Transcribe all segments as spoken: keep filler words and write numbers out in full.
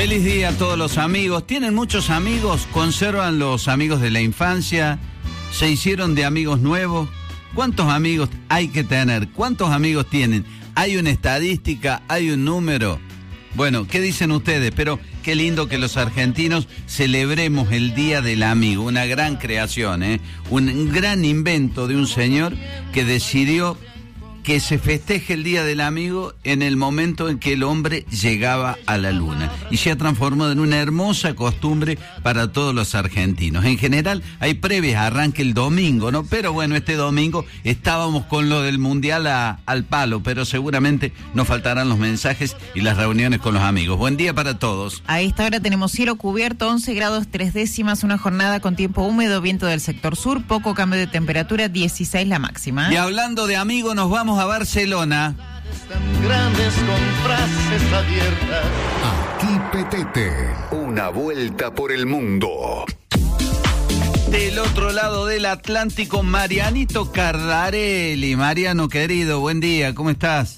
Feliz día a todos los amigos. ¿Tienen muchos amigos? ¿Conservan los amigos de la infancia? ¿Se hicieron de amigos nuevos? ¿Cuántos amigos hay que tener? ¿Cuántos amigos tienen? ¿Hay una estadística? ¿Hay un número? Bueno, ¿qué dicen ustedes? Pero qué lindo que los argentinos celebremos el Día del Amigo. Una gran creación, ¿eh? Un gran invento de un señor que decidió que se festeje el Día del Amigo en el momento en que el hombre llegaba a la luna. Y se ha transformado en una hermosa costumbre para todos los argentinos. En general, hay previas, arranque el domingo, ¿no? Pero bueno, este domingo estábamos con lo del Mundial a, al palo, pero seguramente nos faltarán los mensajes y las reuniones con los amigos. Buen día para todos. A esta hora tenemos cielo cubierto, once grados tres décimas, una jornada con tiempo húmedo, viento del sector sur, poco cambio de temperatura, dieciséis la máxima. Y hablando de amigos, nos vamos a Barcelona. Tan grandes con frases abiertas. Aquí Petete, una vuelta por el mundo. Del otro lado del Atlántico, Marianito Cardarelli. Mariano querido, buen día, ¿cómo estás?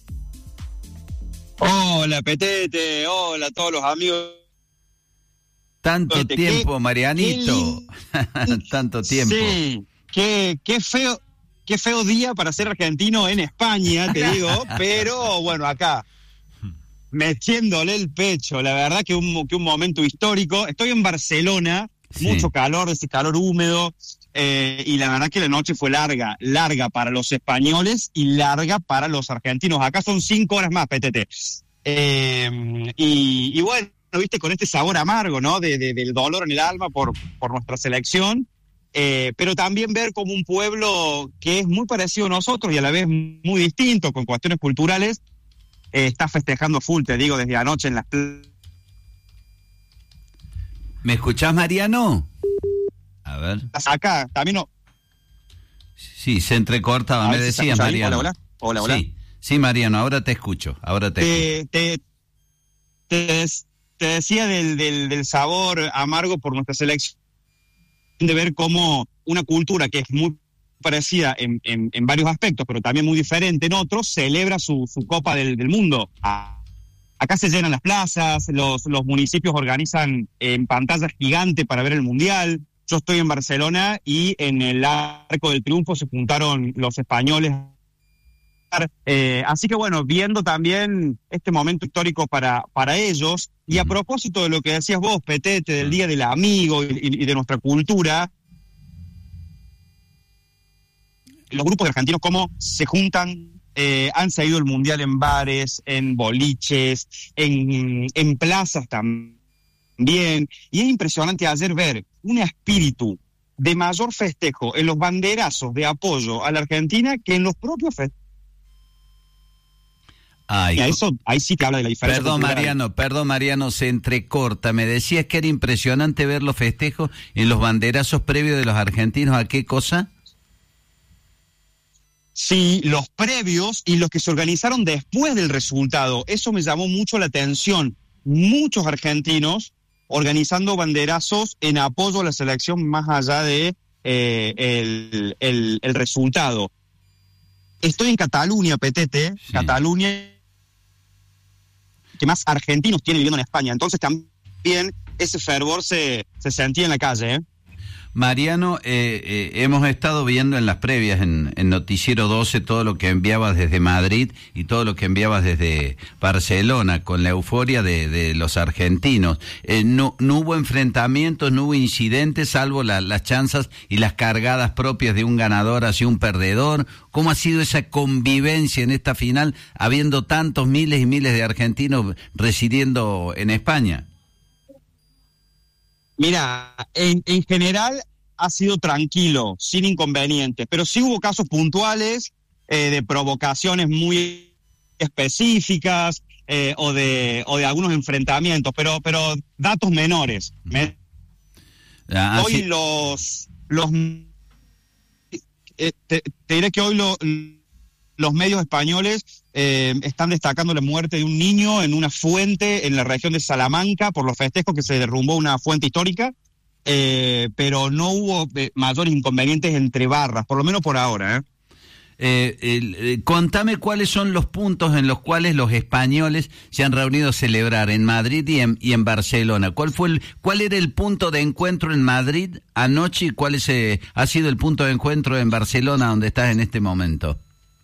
Hola Petete, hola a todos los amigos. Tanto Petete, tiempo, qué, Marianito. Qué Tanto tiempo. Sí, qué, qué feo. Qué feo día para ser argentino en España, te digo, pero bueno, acá, metiéndole el pecho, la verdad que un, que un momento histórico. Estoy en Barcelona, sí. Mucho calor, ese calor húmedo, eh, y la verdad que la noche fue larga, larga para los españoles y larga para los argentinos. Acá son cinco horas más, P T T. Eh, y, y bueno, viste, con este sabor amargo, ¿no? De, de, del dolor en el alma por, por nuestra selección. Eh, pero también ver como un pueblo que es muy parecido a nosotros y a la vez muy distinto con cuestiones culturales, eh, está festejando full, te digo, desde anoche en las... ¿Me escuchás, Mariano? A ver. Acá, también no... Sí, se entrecortaba, me decías, Mariano. Hola, hola. Hola, hola. Sí, sí, Mariano, ahora te escucho, ahora te te, escucho. Te, te, te decía del, del, del sabor amargo por nuestra selección, de ver cómo una cultura que es muy parecida en, en, en varios aspectos, pero también muy diferente en otros, celebra su, su Copa del, del Mundo. Acá se llenan las plazas, los, los municipios organizan en pantallas gigantes para ver el Mundial. Yo estoy en Barcelona y en el Arco del Triunfo se juntaron los españoles. Eh, así que bueno, viendo también este momento histórico para, para ellos, y a propósito de lo que decías vos, Petete, del Día del Amigo y, y de nuestra cultura, los grupos de argentinos cómo se juntan, eh, han seguido el Mundial en bares, en boliches, en, en plazas también, y es impresionante ayer ver un espíritu de mayor festejo en los banderazos de apoyo a la Argentina que en los propios festejos. Ay, y a eso, ahí sí te habla de la diferencia. Perdón, cultural. Mariano, perdón, Mariano, se entrecorta. Me decías que era impresionante ver los festejos en los banderazos previos de los argentinos. ¿A qué cosa? Sí, los previos y los que se organizaron después del resultado. Eso me llamó mucho la atención. Muchos argentinos organizando banderazos en apoyo a la selección más allá de eh, el, el, el resultado. Estoy en Cataluña, Petete, sí. Cataluña, que más argentinos tienen viviendo en España. Entonces también ese fervor se, se sentía en la calle, ¿eh? Mariano, eh, eh, hemos estado viendo en las previas, en, en Noticiero doce, todo lo que enviabas desde Madrid y todo lo que enviabas desde Barcelona, con la euforia de, de los argentinos. Eh, no, no hubo enfrentamientos, no hubo incidentes, salvo la, las chanzas y las cargadas propias de un ganador hacia un perdedor. ¿Cómo ha sido esa convivencia en esta final, habiendo tantos miles y miles de argentinos residiendo en España? Mira, en, en general ha sido tranquilo, sin inconvenientes, pero sí hubo casos puntuales eh, de provocaciones muy específicas eh, o de o de algunos enfrentamientos, pero pero datos menores. Me... Ah, hoy sí. los los eh, te, te diré que hoy lo, los medios españoles eh, están destacando la muerte de un niño en una fuente en la región de Salamanca por los festejos que se derrumbó una fuente histórica, eh, pero no hubo eh, mayores inconvenientes entre barras, por lo menos por ahora, ¿eh? Eh, eh, contame cuáles son los puntos en los cuales los españoles se han reunido a celebrar en Madrid y en, y en Barcelona. ¿Cuál fue el, cuál era el punto de encuentro en Madrid anoche y cuál es, eh, ha sido el punto de encuentro en Barcelona, donde estás en este momento?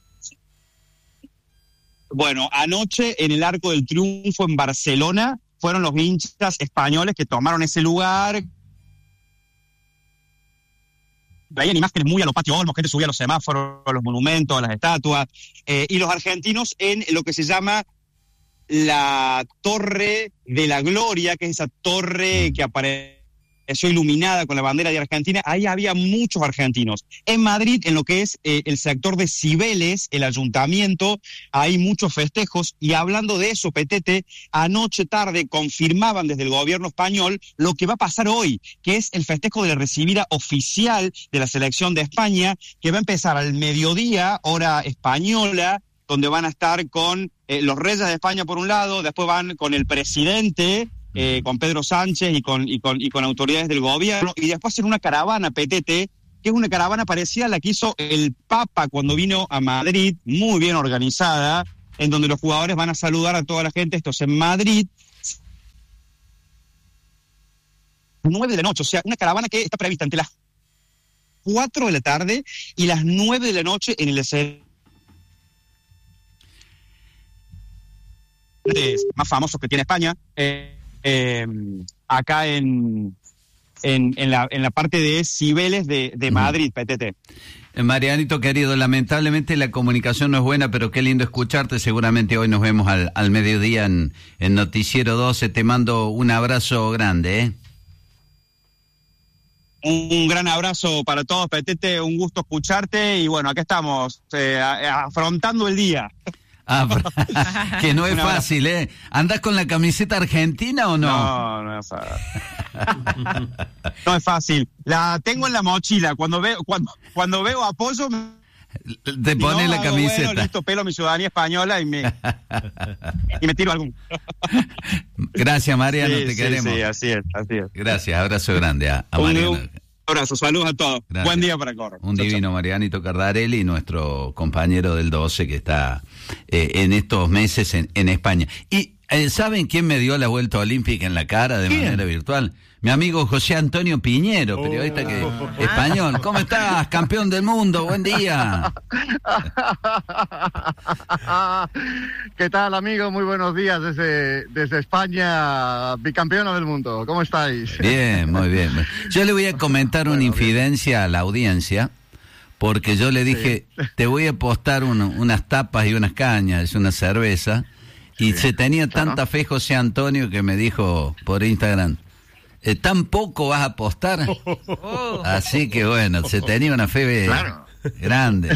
Bueno, anoche en el Arco del Triunfo en Barcelona fueron los hinchas españoles que tomaron ese lugar. Veían imágenes muy a los Patio Olmos, gente subía a los semáforos, a los monumentos, a las estatuas, eh, y los argentinos en lo que se llama la Torre de la Gloria, que es esa torre que apareció iluminada con la bandera de Argentina. Ahí había muchos argentinos. En Madrid, en lo que es eh, el sector de Cibeles, el ayuntamiento, hay muchos festejos, y hablando de eso, Petete, anoche tarde confirmaban desde el gobierno español lo que va a pasar hoy, que es el festejo de la recibida oficial de la selección de España, que va a empezar al mediodía, hora española, donde van a estar con eh, los reyes de España por un lado, después van con el presidente, Eh, con Pedro Sánchez y con, y, con, y con autoridades del gobierno, y después en una caravana, Petete, que es una caravana parecida a la que hizo el Papa cuando vino a Madrid, muy bien organizada, en donde los jugadores van a saludar a toda la gente. Esto es en Madrid, nueve de la noche, o sea, una caravana que está prevista entre las cuatro de la tarde y las nueve de la noche en el escenario más famosos que tiene España. Eh, Eh, acá en, en, en, la, en la parte de Cibeles de, de Madrid, Petete. Marianito querido, lamentablemente la comunicación no es buena, pero qué lindo escucharte. Seguramente hoy nos vemos al, al mediodía en, en Noticiero doce. Te mando un abrazo grande, ¿eh? Un, un gran abrazo para todos, Petete, un gusto escucharte, y bueno, acá estamos, eh, afrontando el día. Ah, que no es fácil, ¿eh? ¿Andás con la camiseta argentina o no? No, no es fácil. No es fácil. La tengo en la mochila. Cuando veo, cuando, cuando veo apoyo, te pones no, la camiseta. Bueno, listo, pelo mi ciudadanía española y me, y me tiro algún. Gracias, Mariano, sí, te sí, queremos. Sí, así es, así es. Gracias, abrazo grande a, a Mariano. Un abrazo, saludos a todos. Gracias. Buen día para correr. Un chau, divino chau. Marianito Cardarelli, nuestro compañero del doce que está eh, en estos meses en, en España. Y eh, ¿saben quién me dio la vuelta olímpica en la cara de ¿Quién? manera virtual? Mi amigo José Antonio Piñero, periodista oh. que español. ¿Cómo estás? Campeón del mundo, buen día. ¿Qué tal, amigo? Muy buenos días desde, desde España, bicampeona del mundo. ¿Cómo estáis? Bien, muy bien. Yo le voy a comentar una infidencia a la audiencia, porque yo le dije, sí. te voy a apostar un, unas tapas y unas cañas, una cerveza, y sí, se tenía claro. tanta fe José Antonio que me dijo por Instagram, Eh, ¿tan poco vas a apostar? Oh. Así que bueno, se tenía una fe claro. grande.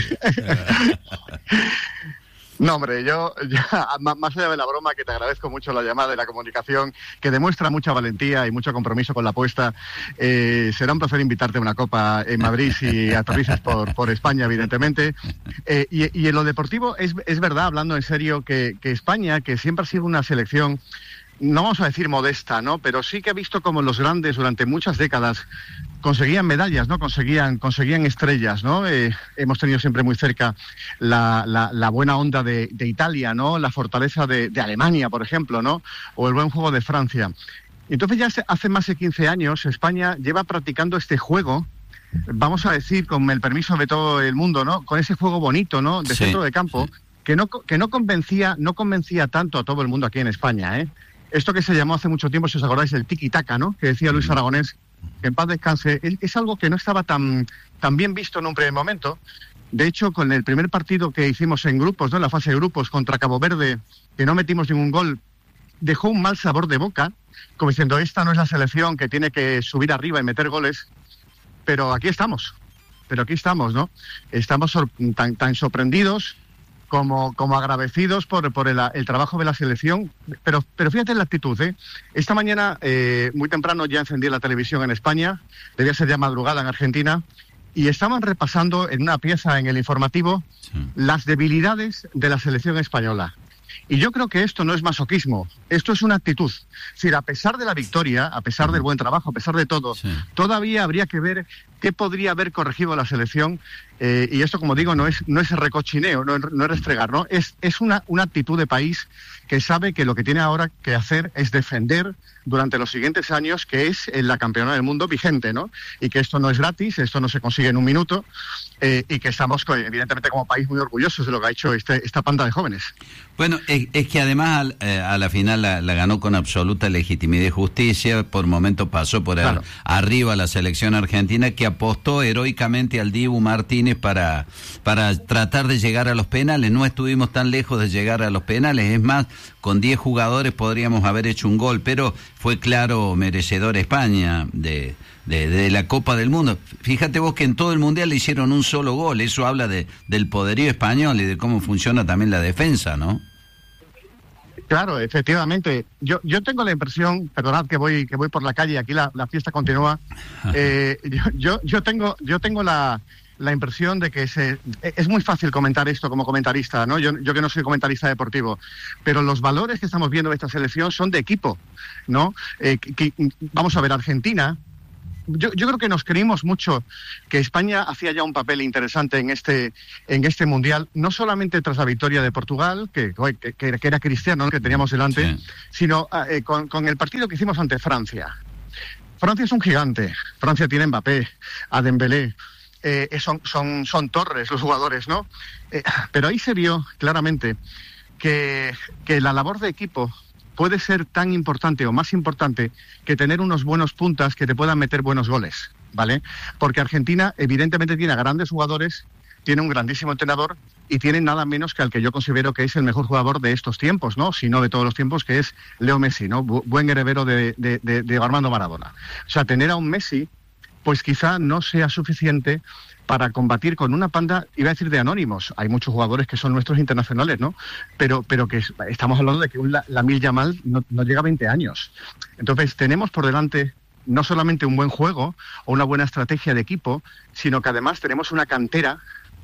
No, hombre, yo, ya, más allá de la broma, que te agradezco mucho la llamada y la comunicación, que demuestra mucha valentía y mucho compromiso con la apuesta. Eh, será un placer invitarte a una copa en Madrid si aterrizas por, por España, evidentemente. Eh, y, y en lo deportivo, es, es verdad, hablando en serio, que, que España, que siempre ha sido una selección, no vamos a decir modesta, ¿no? Pero sí que he visto como los grandes durante muchas décadas conseguían medallas, ¿no? Conseguían, conseguían estrellas, ¿no? Eh, hemos tenido siempre muy cerca la, la, la buena onda de, de Italia, ¿no? La fortaleza de, de Alemania, por ejemplo, ¿no? O el buen juego de Francia. Entonces ya hace más de quince años España lleva practicando este juego, vamos a decir, con el permiso de todo el mundo, ¿no? Con ese juego bonito, ¿no? De sí, centro de campo, sí. que no que no convencía, no convencía tanto a todo el mundo aquí en España, ¿eh? Esto que se llamó hace mucho tiempo, si os acordáis, el tiki-taka, ¿no? Que decía Luis Aragonés, que en paz descanse, es, es algo que no estaba tan, tan bien visto en un primer momento. De hecho, con el primer partido que hicimos en grupos, ¿no? En la fase de grupos contra Cabo Verde, que no metimos ningún gol, dejó un mal sabor de boca, como diciendo, esta no es la selección que tiene que subir arriba y meter goles, pero aquí estamos, pero aquí estamos, ¿no? Estamos sor- tan, tan sorprendidos como, como agradecidos por, por el, el trabajo de la selección, pero, pero fíjate en la actitud, ¿eh? Esta mañana, eh, muy temprano, ya encendí la televisión en España, debía ser ya madrugada en Argentina, y estaban repasando en una pieza en el informativo sí. las debilidades de la selección española. Y yo creo que esto no es masoquismo, esto es una actitud. Es decir, a pesar de la victoria, a pesar del buen trabajo, a pesar de todo, sí. todavía habría que ver ¿Qué podría haber corregido la selección? Eh, y esto, como digo, no es no es recochineo, no, no es restregar, ¿no? Es, es una, una actitud de país que sabe que lo que tiene ahora que hacer es defender durante los siguientes años que es la campeona del mundo vigente, ¿no? Y que esto no es gratis, esto no se consigue en un minuto, eh, y que estamos, evidentemente, como país muy orgullosos de lo que ha hecho este, esta panda de jóvenes. Bueno, es, es que además eh, a la final la, la ganó con absoluta legitimidad y justicia, por momentos pasó por Claro. a, arriba la selección argentina, que apostó heroicamente al Dibu Martínez para, para tratar de llegar a los penales. No estuvimos tan lejos de llegar a los penales, es más, con diez jugadores podríamos haber hecho un gol, pero fue claro merecedor España de, de, de la Copa del Mundo. Fíjate vos que en todo el Mundial le hicieron un solo gol, eso habla de, del poderío español y de cómo funciona también la defensa, ¿no? Claro, efectivamente. Yo yo tengo la impresión, perdonad que voy que voy por la calle, aquí la, la fiesta continúa. Eh, yo, yo yo tengo yo tengo la la impresión de que se, es muy fácil comentar esto como comentarista, ¿no? Yo, yo que no soy comentarista deportivo, pero los valores que estamos viendo de esta selección son de equipo, ¿no? Eh, que, que, vamos a ver, Argentina. Yo, yo creo que nos creímos mucho que España hacía ya un papel interesante en este en este mundial, no solamente tras la victoria de Portugal, que, que, que era Cristiano, ¿no?, que teníamos delante, sí, sino eh, con, con el partido que hicimos ante Francia. Francia es un gigante. Francia tiene Mbappé, a Dembélé, eh, son, son, son torres los jugadores, ¿no? Eh, pero ahí se vio claramente que, que la labor de equipo puede ser tan importante o más importante que tener unos buenos puntas que te puedan meter buenos goles, ¿vale? Porque Argentina evidentemente tiene grandes jugadores, tiene un grandísimo entrenador y tiene nada menos que al que yo considero que es el mejor jugador de estos tiempos, ¿no? Si no de todos los tiempos, que es Leo Messi, ¿no? Bu- buen heredero de, de, de, de Armando Maradona. O sea, tener a un Messi, pues quizá no sea suficiente para combatir con una panda, iba a decir de anónimos. Hay muchos jugadores que son nuestros internacionales, ¿no? Pero, pero que estamos hablando de que un Lamine Yamal no, no llega a veinte años. Entonces, tenemos por delante no solamente un buen juego o una buena estrategia de equipo, sino que además tenemos una cantera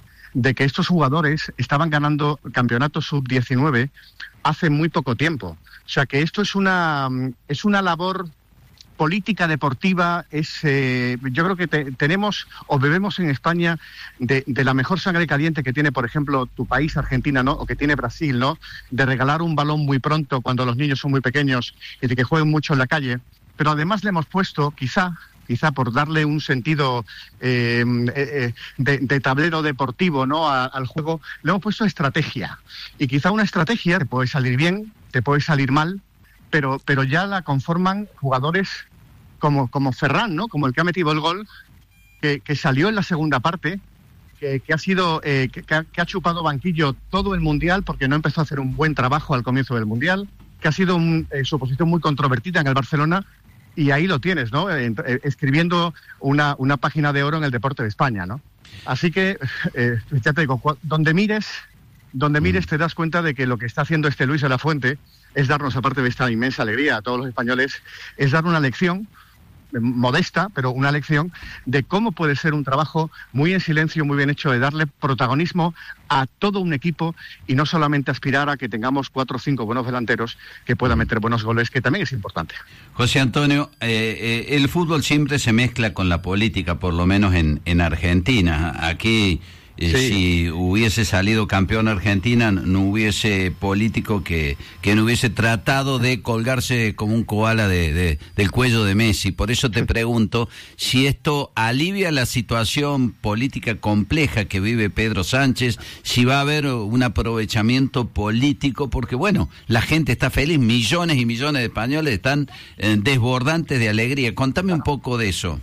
de que estos jugadores estaban ganando campeonatos sub diecinueve hace muy poco tiempo. O sea, que esto es una, es una labor política deportiva, es eh, yo creo que te, tenemos o bebemos en España de, de la mejor sangre caliente que tiene, por ejemplo, tu país, Argentina, ¿no? O que tiene Brasil, ¿no? De regalar un balón muy pronto cuando los niños son muy pequeños y de que jueguen mucho en la calle. Pero además le hemos puesto, quizá, quizá por darle un sentido eh, eh, de, de tablero deportivo, ¿no?, a, al juego, le hemos puesto estrategia. Y quizá una estrategia te puede salir bien, te puede salir mal, pero pero ya la conforman jugadores como, como Ferran, ¿no?, como el que ha metido el gol, que, que salió en la segunda parte, que, que ha sido eh, que, que, ha, que ha chupado banquillo todo el Mundial porque no empezó a hacer un buen trabajo al comienzo del Mundial, que ha sido un, eh, su posición muy controvertida en el Barcelona, y ahí lo tienes, ¿no?, eh, eh, escribiendo una, una página de oro en el deporte de España, ¿no? Así que, eh, ya te digo, cu- donde mires, donde mires te das cuenta de que lo que está haciendo este Luis de la Fuente es darnos, aparte de esta inmensa alegría a todos los españoles, es dar una lección eh, modesta, pero una lección de cómo puede ser un trabajo muy en silencio, muy bien hecho, de darle protagonismo a todo un equipo y no solamente aspirar a que tengamos cuatro o cinco buenos delanteros que puedan meter buenos goles, que también es importante. José Antonio, eh, eh, el fútbol siempre se mezcla con la política, por lo menos en, en Argentina. Aquí, eh, Sí. si hubiese salido campeón Argentina, no hubiese político que, que no hubiese tratado de colgarse como un koala de, de, del cuello de Messi. Por eso te pregunto si esto alivia la situación política compleja que vive Pedro Sánchez, si va a haber un aprovechamiento político, porque bueno, la gente está feliz, millones y millones de españoles están eh, desbordantes de alegría. Contame un poco de eso.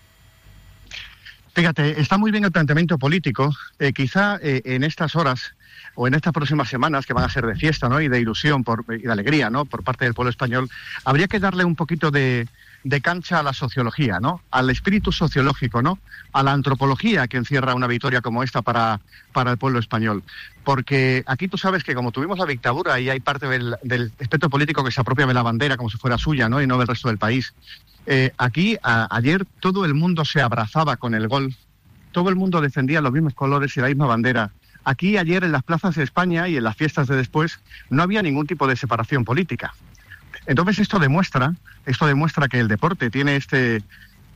Fíjate, está muy bien el planteamiento político. Eh, quizá eh, en estas horas o en estas próximas semanas, que van a ser de fiesta, ¿no?, y de ilusión por, y de alegría, ¿no?, por parte del pueblo español, habría que darle un poquito de, de cancha a la sociología, ¿no?, al espíritu sociológico, ¿no?, a la antropología que encierra una victoria como esta para, para el pueblo español. Porque aquí tú sabes que como tuvimos la dictadura y hay parte del, del espectro político que se apropia de la bandera como si fuera suya, ¿no?, y no del resto del país. Eh, aquí, a, ayer, todo el mundo se abrazaba con el gol, todo el mundo defendía los mismos colores y la misma bandera. Aquí, ayer, en las plazas de España y en las fiestas de después, no había ningún tipo de separación política. Entonces, esto demuestra, esto demuestra que el deporte tiene este,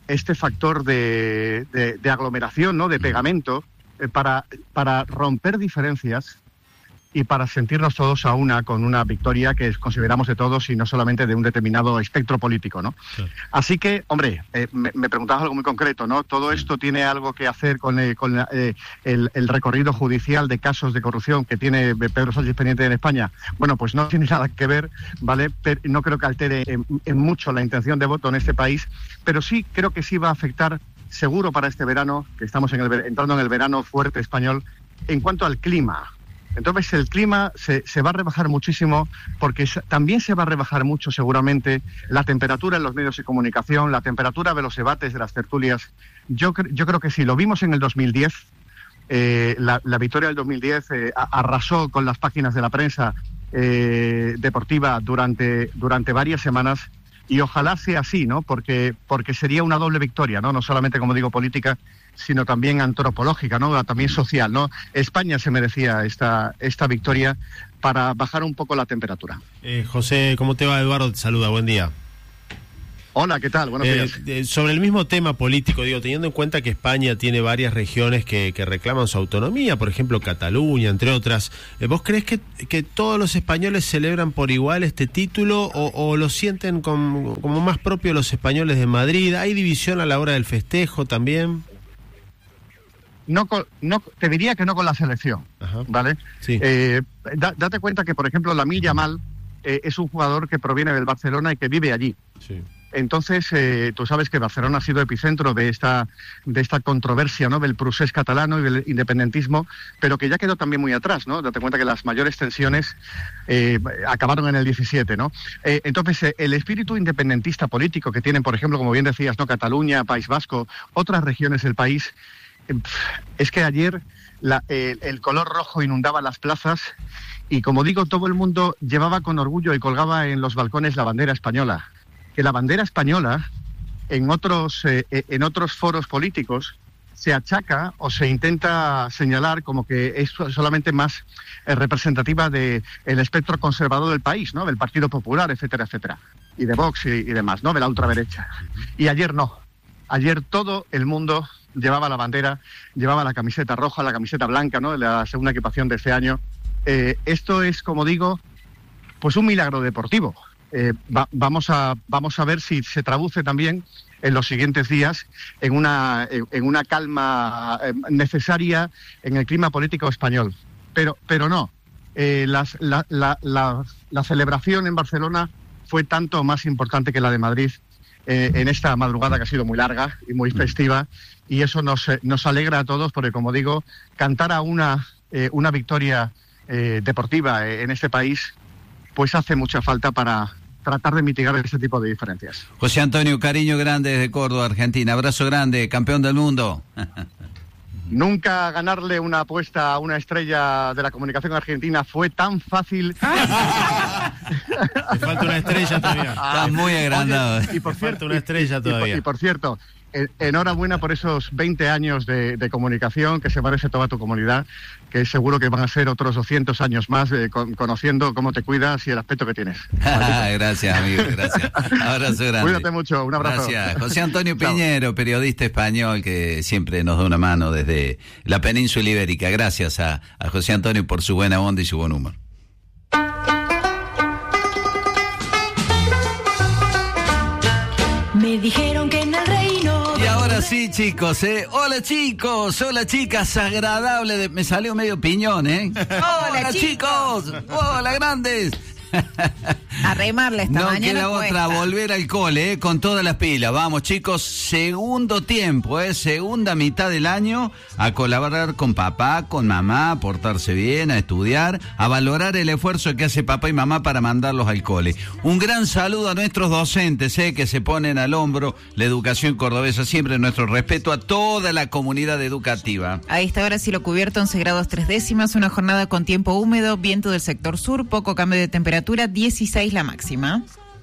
este factor de, de, de aglomeración, ¿no? De pegamento, eh, para, para romper diferencias y para sentirnos todos a una con una victoria que consideramos de todos y no solamente de un determinado espectro político, ¿no? Sí. Así que, hombre, eh, me, me preguntabas algo muy concreto, ¿no? ¿Todo esto tiene algo que hacer con, eh, con eh, el, el recorrido judicial de casos de corrupción que tiene Pedro Sánchez pendiente en España? Bueno, pues no tiene nada que ver, ¿vale? Pero no creo que altere en, en mucho la intención de voto en este país, pero sí creo que sí va a afectar seguro para este verano, que estamos en el, entrando en el verano fuerte español, en cuanto al clima. Entonces el clima se, se va a rebajar muchísimo porque también se va a rebajar mucho seguramente la temperatura en los medios de comunicación, la temperatura de los debates, de las tertulias. Yo, yo creo que sí, lo vimos en el dos mil diez, eh, la, la victoria del dos mil diez eh, arrasó con las páginas de la prensa eh, deportiva durante, durante varias semanas y ojalá sea así, ¿no? Porque, porque sería una doble victoria, ¿no? No solamente, como digo, política, sino también antropológica, ¿no? También social, ¿no? España se merecía esta, esta victoria para bajar un poco la temperatura. Eh, José, ¿cómo te va? Eduardo te saluda, buen día. Hola, ¿qué tal? Buenos eh, días. Eh, sobre el mismo tema político, digo, teniendo en cuenta que España tiene varias regiones que, que reclaman su autonomía, por ejemplo Cataluña, entre otras, eh, ¿vos creés que, que todos los españoles celebran por igual este título o, o lo sienten como, como más propio los españoles de Madrid? ¿Hay división a la hora del festejo también? No, no, te diría que no con la selección, Ajá. ¿vale? Sí. Eh, da, date cuenta que, por ejemplo, Lamine Yamal eh, es un jugador que proviene del Barcelona y que vive allí. Sí. Entonces, eh, tú sabes que Barcelona ha sido epicentro de esta de esta controversia, ¿no? Del procés catalano y del independentismo, pero que ya quedó también muy atrás, ¿no? Date cuenta que las mayores tensiones eh, acabaron en el diecisiete, ¿no? Eh, entonces, eh, el espíritu independentista político que tienen, por ejemplo, como bien decías, ¿no? Cataluña, País Vasco, otras regiones del país, eh, es que ayer la, eh, el color rojo inundaba las plazas y, como digo, todo el mundo llevaba con orgullo y colgaba en los balcones la bandera española. Que la bandera española en otros eh, en otros foros políticos se achaca o se intenta señalar como que es solamente más eh, representativa del espectro conservador del país, ¿no? Del Partido Popular, etcétera, etcétera, y de Vox y, y demás, ¿no? De la ultraderecha. Y ayer no. Ayer todo el mundo llevaba la bandera, llevaba la camiseta roja, la camiseta blanca, ¿no? La segunda equipación de este año. Eh, esto es, como digo, pues un milagro deportivo. Eh, va, vamos a vamos a ver si se traduce también en los siguientes días en una en, en una calma eh, necesaria en el clima político español, pero pero no eh, las, la, la, la, la celebración en Barcelona fue tanto más importante que la de Madrid eh, en esta madrugada que ha sido muy larga y muy festiva, y eso nos nos alegra a todos porque, como digo, cantar a una eh, una victoria eh, deportiva en este país pues hace mucha falta para tratar de mitigar ese tipo de diferencias. José Antonio, cariño grande desde Córdoba, Argentina. Abrazo grande, campeón del mundo. Nunca ganarle una apuesta a una estrella de la comunicación argentina fue tan fácil. Te falta una estrella todavía. Estás muy agrandado. Oye, y por Te cierto, falta una estrella y, todavía. Y por, y por cierto, eh, enhorabuena por esos veinte años de, de comunicación que se merece toda tu comunidad, que seguro que van a ser otros doscientos años más eh, con, conociendo cómo te cuidas y el aspecto que tienes. Gracias, amigo, gracias. Abrazo grande. Cuídate mucho, un abrazo. Gracias. José Antonio Piñero, periodista español que siempre nos da una mano desde la península ibérica. Gracias a, a José Antonio por su buena onda y su buen humor. Me dijeron que en el reino... Y ahora sí, chicos, ¿eh? Hola, chicos. Hola, chicas. Agradable. De... Me salió medio piñón, ¿eh? Hola, Hola chicos. chicos. Hola, grandes. A remarla esta no mañana. queda cuesta. otra, volver al cole, eh, con todas las pilas. Vamos, chicos, segundo tiempo, eh, segunda mitad del año, a colaborar con papá, con mamá, a portarse bien, a estudiar, a valorar el esfuerzo que hace papá y mamá para mandarlos al cole. Un gran saludo a nuestros docentes, eh, que se ponen al hombro la educación cordobesa, siempre nuestro respeto a toda la comunidad educativa. A esta hora cielo cubierto, once grados tres décimas, una jornada con tiempo húmedo, viento del sector sur, poco cambio de temperatura, dieciséis la máxima.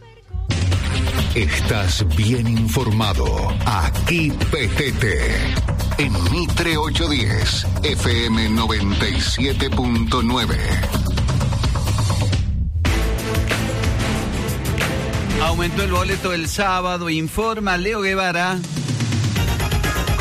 Estás bien informado. Aquí P T T. En Mitre ochocientos diez, F M noventa y siete punto nueve. Aumentó el boleto el sábado, informa Leo Guevara.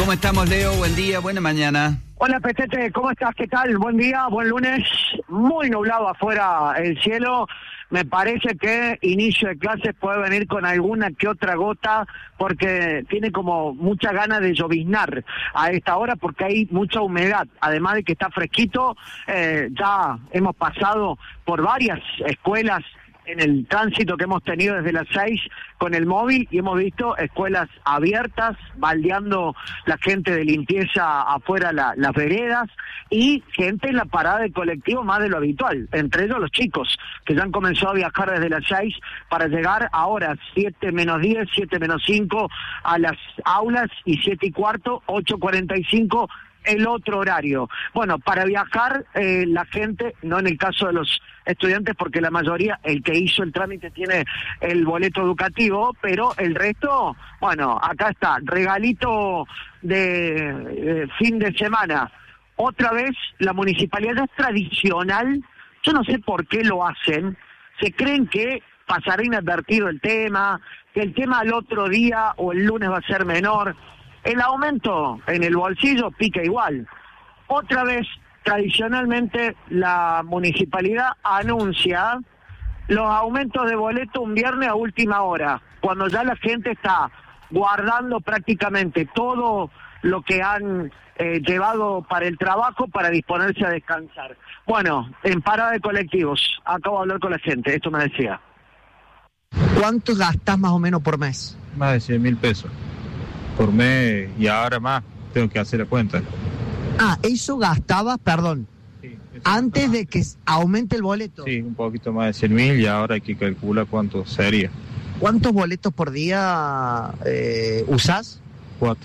¿Cómo estamos, Leo? Buen día, buena mañana. Hola, Petete, ¿cómo estás? ¿Qué tal? Buen día, buen lunes. Muy nublado afuera el cielo. Me parece que inicio de clases puede venir con alguna que otra gota porque tiene como mucha ganas de lloviznar a esta hora porque hay mucha humedad. Además de que está fresquito, eh, ya hemos pasado por varias escuelas en el tránsito que hemos tenido desde las seis con el móvil y hemos visto escuelas abiertas, baldeando la gente de limpieza afuera la, las veredas y gente en la parada de colectivo más de lo habitual, entre ellos los chicos que ya han comenzado a viajar desde las seis para llegar ahora siete menos diez, siete menos cinco a las aulas y siete y cuarto, ocho cuarenta y cinco el otro horario. Bueno, para viajar eh, la gente, no en el caso de los estudiantes porque la mayoría, el que hizo el trámite tiene el boleto educativo, pero el resto, bueno, acá está, regalito de eh, fin de semana. Otra vez, la municipalidad es tradicional, yo no sé por qué lo hacen, se creen que pasará inadvertido el tema, que el tema al otro día o el lunes va a ser menor. El aumento en el bolsillo pica igual. Otra vez, tradicionalmente, la municipalidad anuncia los aumentos de boleto un viernes a última hora, cuando ya la gente está guardando prácticamente todo lo que han eh, llevado para el trabajo para disponerse a descansar. Bueno, en parada de colectivos, acabo de hablar con la gente, esto me decía. ¿Cuánto gastás más o menos por mes? Más de cien mil pesos por mes y ahora más, tengo que hacer la cuenta. Ah, eso gastabas, perdón, Sí, antes de que aumente el boleto. Sí, un poquito más de cien mil y ahora hay que calcular cuánto sería. ¿Cuántos boletos por día eh, usás? Cuatro.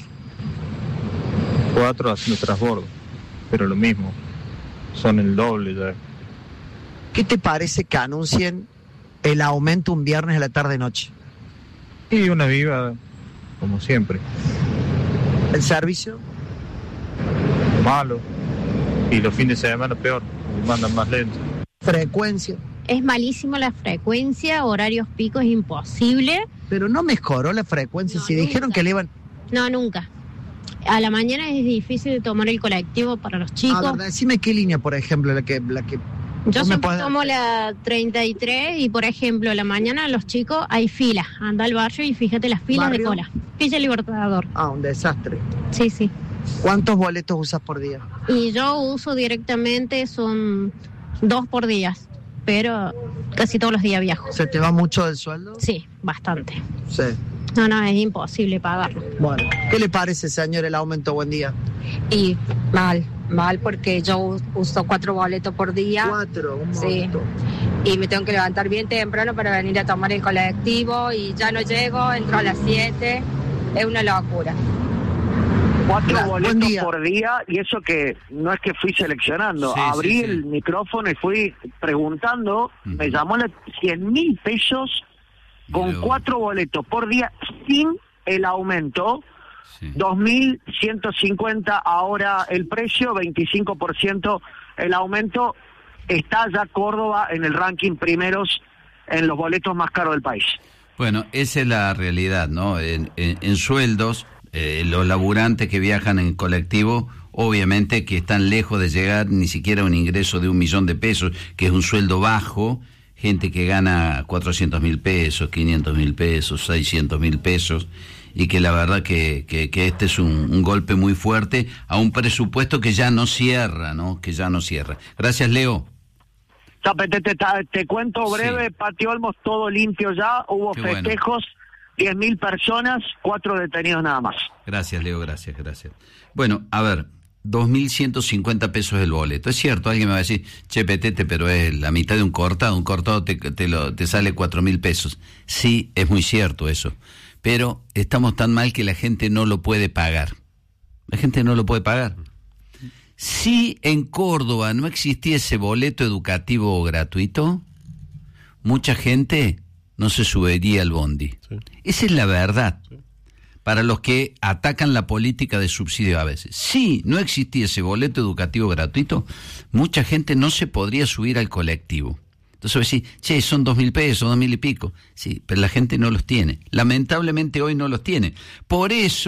Cuatro haciendo transbordo, pero lo mismo, son el doble ya. ¿Qué te parece que anuncien el aumento un viernes a la tarde-noche? Y una viva, como siempre. ¿El servicio? Malo. Y los fines de semana peor, mandan más lento. ¿Frecuencia? Es malísimo la frecuencia, horarios picos es imposible. Pero no mejoró la frecuencia, No, si nunca. dijeron que le iban... No, nunca. A la mañana es difícil tomar el colectivo para los chicos. A ver, decime qué línea, por ejemplo, la que... La que Yo vos me siempre podés- tomo la treinta y tres y, por ejemplo, a la mañana los chicos hay filas. Anda al barrio y fíjate las filas ¿Barrio? de cola. Villa Libertador. Ah, un desastre. Sí, sí. ¿Cuántos boletos usas por día? Y yo uso directamente, son dos por día, pero casi todos los días viajo. ¿Se te va mucho del sueldo? Sí, bastante. Sí. No, no, es imposible pagarlo. Bueno, ¿qué le parece, señor, el aumento? Buen día. Y mal, mal porque yo uso cuatro boletos por día. Cuatro, un Sí. montón. Y me tengo que levantar bien temprano para venir a tomar el colectivo y ya no llego, entro a las siete. Es una locura. Cuatro Claro, buen boletos día. por día y eso que no es que fui seleccionando. Sí, Abrí sí, sí. el micrófono y fui preguntando, Ujú. me llamó la cien mil pesos con Mira vos. cuatro boletos por día sin el aumento. Sí. dos mil ciento cincuenta ahora el precio, veinticinco por ciento el aumento. Está ya Córdoba en el ranking primeros en los boletos más caros del país. Bueno, esa es la realidad, ¿no? En, en- en sueldos, eh, los laburantes que viajan en colectivo, obviamente que están lejos de llegar ni siquiera a un ingreso de un millón de pesos, que es un sueldo bajo, gente que gana cuatrocientos mil pesos, quinientos mil pesos, seiscientos mil pesos, y que la verdad que, que, que este es un, un golpe muy fuerte a un presupuesto que ya no cierra, ¿no? Que ya no cierra. Gracias, Leo. Te, te, te, te cuento breve, Sí. Patio Olmos, todo limpio ya, hubo Qué bueno. festejos, diez mil personas, cuatro detenidos nada más. Gracias, Leo, gracias, gracias. Bueno, a ver, dos mil ciento cincuenta pesos el boleto. Es cierto, alguien me va a decir, che, petete, pero es la mitad de un cortado, un cortado te, te, lo, te sale cuatro mil pesos. Sí, es muy cierto eso, pero estamos tan mal que la gente no lo puede pagar. La gente no lo puede pagar. Si en Córdoba no existiese boleto educativo gratuito, mucha gente no se subiría al bondi. Sí. Esa es la verdad. Para los que atacan la política de subsidio a veces. Si no existiese boleto educativo gratuito, mucha gente no se podría subir al colectivo. Entonces voy a decir, che, son dos mil pesos, dos mil y pico. Sí, pero la gente no los tiene. Lamentablemente hoy no los tiene. Por eso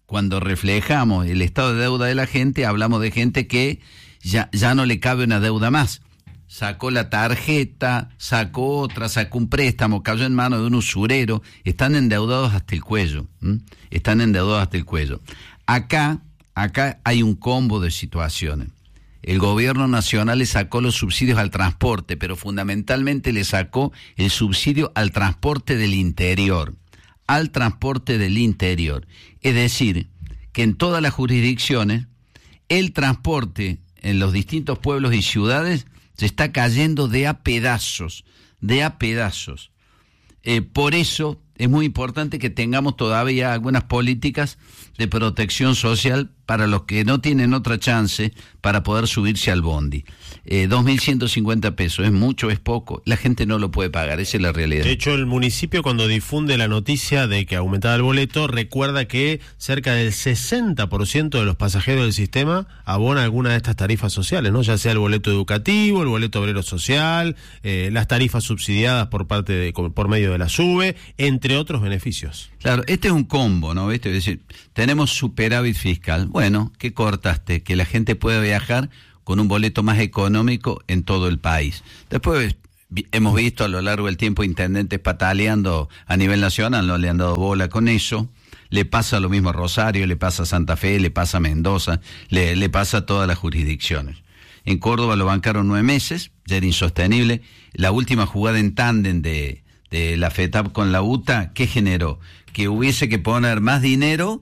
cuando reflejamos el estado de deuda de la gente, hablamos de gente que ya, ya no le cabe una deuda más. Sacó la tarjeta, sacó otra, sacó un préstamo, cayó en manos de un usurero, están endeudados hasta el cuello, ¿m? Están endeudados hasta el cuello. Acá, acá hay un combo de situaciones. El gobierno nacional le sacó los subsidios al transporte, pero fundamentalmente le sacó el subsidio al transporte del interior, al transporte del interior. Es decir, que en todas las jurisdicciones, el transporte en los distintos pueblos y ciudades se está cayendo de a pedazos, de a pedazos. Eh, por eso es muy importante que tengamos todavía algunas políticas de protección social para los que no tienen otra chance para poder subirse al bondi. Eh, dos mil ciento cincuenta pesos, ¿es mucho, es poco? La gente no lo puede pagar, esa es la realidad. De hecho, el municipio, cuando difunde la noticia de que aumentaba el boleto, recuerda que cerca del sesenta por ciento de los pasajeros del sistema abona alguna de estas tarifas sociales, ¿no? Ya sea el boleto educativo, el boleto obrero social, eh, las tarifas subsidiadas por parte de, por medio de la SUBE, entre otros beneficios. Claro, este es un combo, ¿no? ¿Viste? Es decir, tenemos superávit fiscal. Bueno, ¿qué cortaste? Que la gente pueda viajar con un boleto más económico en todo el país. Después hemos visto a lo largo del tiempo intendentes pataleando a nivel nacional, no le han dado bola con eso. Le pasa lo mismo a Rosario, le pasa a Santa Fe, le pasa a Mendoza, le, le pasa a todas las jurisdicciones. En Córdoba lo bancaron nueve meses, ya era insostenible. La última jugada en tándem de, de la FETAP con la U T A, ¿qué generó? Que hubiese que poner más dinero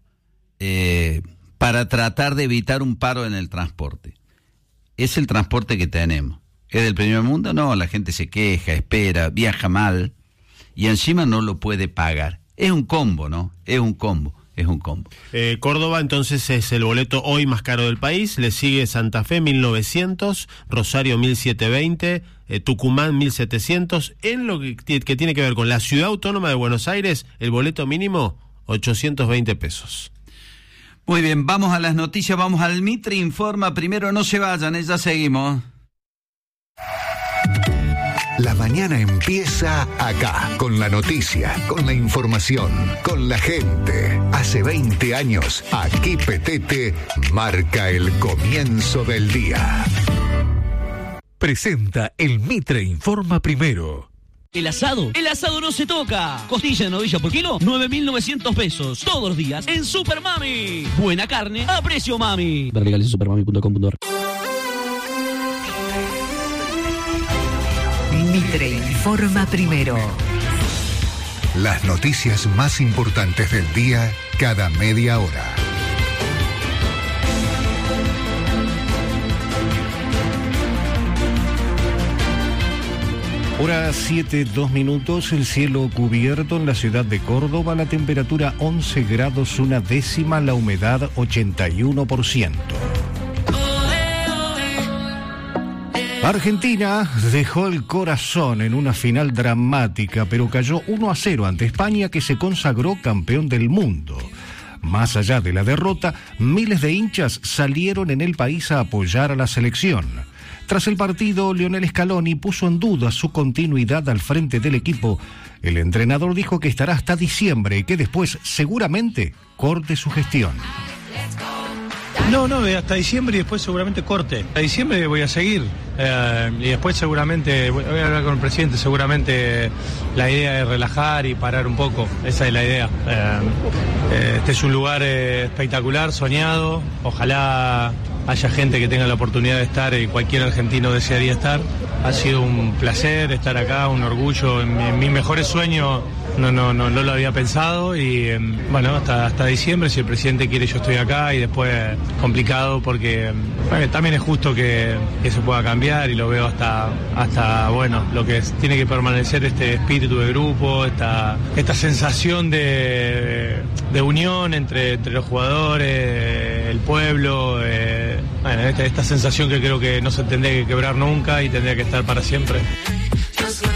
eh, para tratar de evitar un paro en el transporte. Es el transporte que tenemos. ¿Es del primer mundo? No, la gente se queja, espera, viaja mal y encima no lo puede pagar. Es un combo, ¿no? Es un combo, es un combo. Eh, Córdoba entonces es el boleto hoy más caro del país, le sigue Santa Fe mil novecientos, Rosario mil setecientos veinte, eh, Tucumán mil setecientos. En lo que, que tiene que ver con la Ciudad Autónoma de Buenos Aires, el boleto mínimo ochocientos veinte pesos. Muy bien, vamos a las noticias, vamos al Mitre Informa. Primero no se vayan, ya seguimos. La mañana empieza acá, con la noticia, con la información, con la gente. Hace veinte años, aquí Petete marca el comienzo del día. Presenta el Mitre Informa primero. El asado, el asado no se toca. Costilla de novilla por kilo, nueve mil novecientos pesos. Todos los días en Super Mami. Buena carne a precio mami. Ver legales en supermami punto com punto ar. Mitre Informa primero. Las noticias más importantes del día cada media hora. Hora siete, dos minutos, el cielo cubierto en la ciudad de Córdoba, la temperatura once grados una décima, la humedad ochenta y uno por ciento. Argentina dejó el corazón en una final dramática, pero cayó uno a cero ante España, que se consagró campeón del mundo. Más allá de la derrota, miles de hinchas salieron en el país a apoyar a la selección. Tras el partido, Lionel Scaloni puso en duda su continuidad al frente del equipo. El entrenador dijo que estará hasta diciembre y que después seguramente corte su gestión. No, no, hasta diciembre y después seguramente corte. Hasta diciembre voy a seguir eh, y después seguramente voy a hablar con el presidente. Seguramente la idea es relajar y parar un poco. Esa es la idea. Eh, eh, este es un lugar eh, espectacular, soñado. Ojalá haya gente que tenga la oportunidad de estar y cualquier argentino desearía estar. Ha sido un placer estar acá, un orgullo. En, en mis mejores sueños no, no, no, no lo había pensado y eh, bueno, hasta, hasta diciembre, si el presidente quiere, yo estoy acá y después complicado porque bueno, también es justo que, que se pueda cambiar y lo veo hasta, hasta bueno, lo que es, tiene que permanecer este espíritu de grupo, esta, esta sensación de, de unión entre, entre los jugadores, el pueblo, eh, bueno, esta, esta sensación que creo que no se tendría que quebrar nunca y tendría que estar para siempre.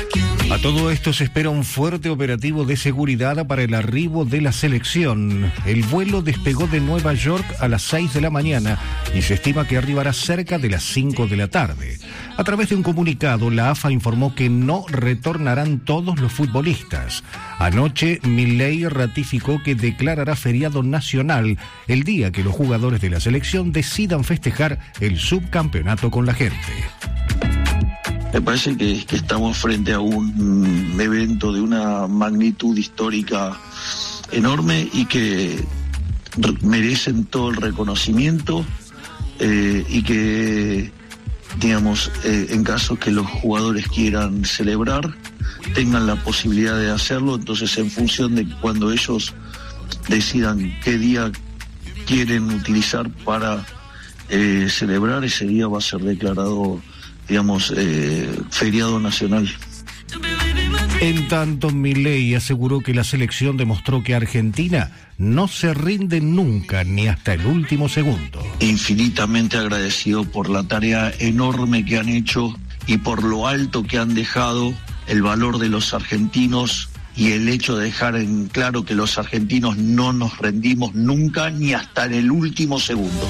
A todo esto se espera un fuerte operativo de seguridad para el arribo de la selección. El vuelo despegó de Nueva York a las seis de la mañana y se estima que arribará cerca de las cinco de la tarde. A través de un comunicado, la A F A informó que no retornarán todos los futbolistas. Anoche, Milei ratificó que declarará feriado nacional el día que los jugadores de la selección decidan festejar el subcampeonato con la gente. Me parece que, que estamos frente a un evento de una magnitud histórica enorme y que merecen todo el reconocimiento eh, y que, digamos, eh, en caso que los jugadores quieran celebrar, tengan la posibilidad de hacerlo. Entonces, en función de cuando ellos decidan qué día quieren utilizar para eh, celebrar, ese día va a ser declarado, digamos, eh, feriado nacional. En tanto, Milei aseguró que la selección demostró que Argentina no se rinde nunca ni hasta el último segundo. Infinitamente agradecido por la tarea enorme que han hecho y por lo alto que han dejado el valor de los argentinos y el hecho de dejar en claro que los argentinos no nos rendimos nunca ni hasta en el último segundo.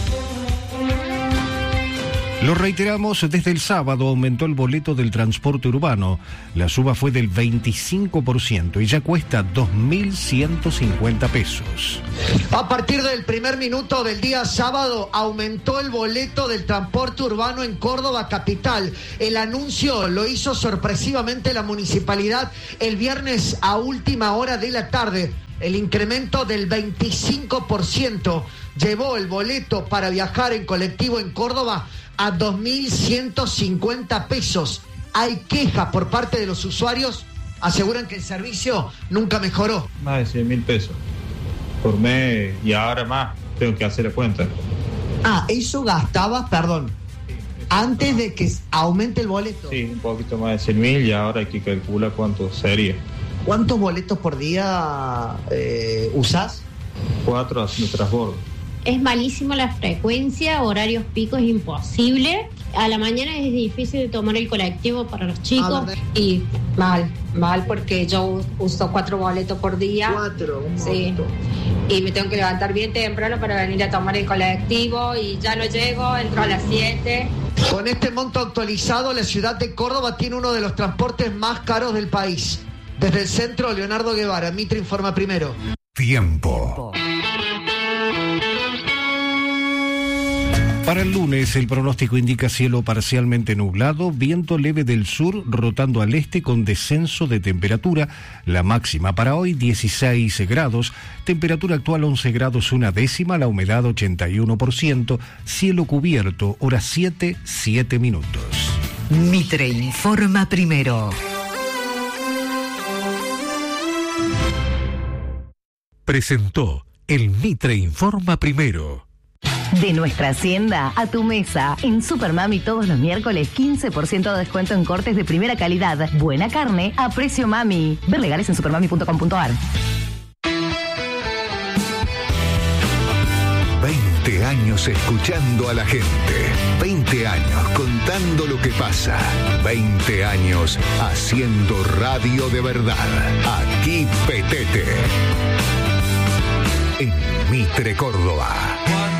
Lo reiteramos, desde el sábado aumentó el boleto del transporte urbano. La suba fue del veinticinco por ciento y ya cuesta dos mil ciento cincuenta pesos. A partir del primer minuto del día sábado aumentó el boleto del transporte urbano en Córdoba capital. El anuncio lo hizo sorpresivamente la municipalidad el viernes a última hora de la tarde. El incremento del veinticinco por ciento llevó el boleto para viajar en colectivo en Córdoba a dos mil ciento cincuenta pesos. Hay quejas por parte de los usuarios, aseguran que el servicio nunca mejoró. Más de cien mil pesos por mes y ahora más, tengo que hacer la cuenta. Ah, eso gastabas, perdón, antes de que aumente el boleto. Sí, un poquito más de cien mil y ahora hay que calcular cuánto sería. ¿Cuántos boletos por día eh, usás? Cuatro haciendo transbordo. Es malísimo la frecuencia, horarios picos es imposible. A la mañana es difícil de tomar el colectivo para los chicos. Y mal, mal porque yo uso cuatro boletos por día. Cuatro, un sí. montón. Y me tengo que levantar bien temprano para venir a tomar el colectivo y ya no llego, entro a las siete. Con este monto actualizado, la ciudad de Córdoba tiene uno de los transportes más caros del país. Desde el centro, Leonardo Guevara, Mitre informa primero. Tiempo. Para el lunes, el pronóstico indica cielo parcialmente nublado, viento leve del sur rotando al este con descenso de temperatura. La máxima para hoy dieciséis grados, temperatura actual once grados una décima, la humedad ochenta y uno por ciento, cielo cubierto, hora siete, siete minutos. Mitre informa primero. Presentó el Mitre informa primero. De nuestra hacienda a tu mesa. En Supermami todos los miércoles quince por ciento de descuento en cortes de primera calidad. Buena carne a precio mami. Ver legales en supermami punto com punto a r. veinte años escuchando a la gente. veinte años contando lo que pasa. veinte años haciendo radio de verdad. Aquí Petete. En Mitre, Córdoba.